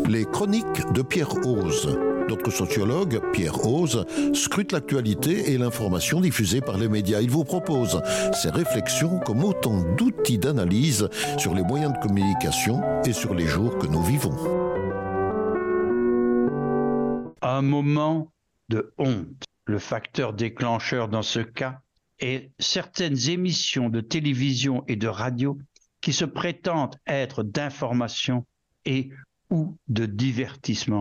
Les chroniques de Pierre Hoze. Notre sociologue, Pierre Hoze, scrute l'actualité et l'information diffusée par les médias. Il vous propose ses réflexions comme autant d'outils d'analyse sur les moyens de communication et sur les jours que nous vivons. Un moment de honte. Le facteur déclencheur dans ce cas est certaines émissions de télévision et de radio qui se prétendent être d'information et ou de divertissement.